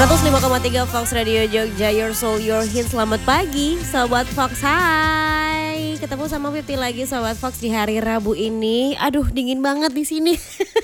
105,3 Fox Radio Jogja, your soul, your hit. Selamat pagi Sobat Fox, hai. Ketemu sama Fifty lagi Sobat Fox di hari Rabu ini. Aduh, dingin banget di sini.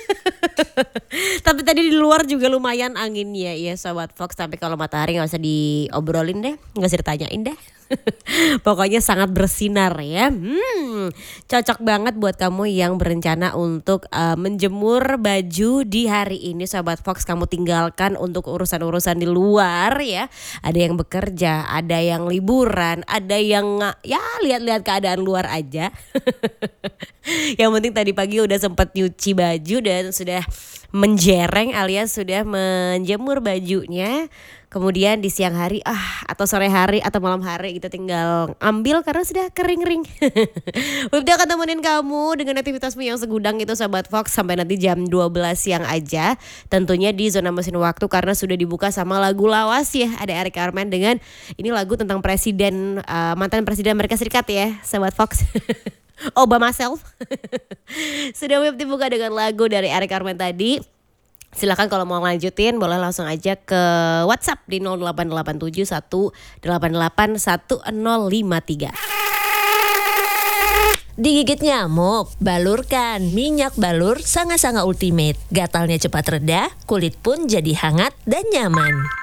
Tapi tadi di luar juga lumayan anginnya ya Sobat Fox. Tapi kalau matahari gak usah diobrolin deh, gak usah ditanyain deh. Pokoknya sangat bersinar ya. Cocok banget buat kamu yang berencana untuk menjemur baju di hari ini Sobat Fox. Kamu tinggalkan untuk urusan-urusan di luar ya. Ada yang bekerja, ada yang liburan, ada yang ya lihat-lihat keadaan luar aja. Yang penting tadi pagi udah sempat nyuci baju dan sudah menjereng alias sudah menjemur bajunya. Kemudian di siang hari atau sore hari atau malam hari kita tinggal ambil karena sudah kering-kering. Wibda akan temenin kamu dengan aktivitasmu yang segudang itu Sobat Fox sampai nanti jam 12 siang aja. Tentunya di zona mesin waktu karena sudah dibuka sama lagu lawas ya. Ada Eric Carmen dengan ini lagu tentang presiden, mantan presiden Amerika Serikat ya Sobat Fox. Obama self. Sudah Wibda buka dengan lagu dari Eric Carmen tadi. Silakan kalau mau lanjutin boleh langsung aja ke WhatsApp di 08871881053. Digigit nyamuk, balurkan minyak balur Sanga-Sanga Ultimate. Gatalnya cepat reda, kulit pun jadi hangat dan nyaman.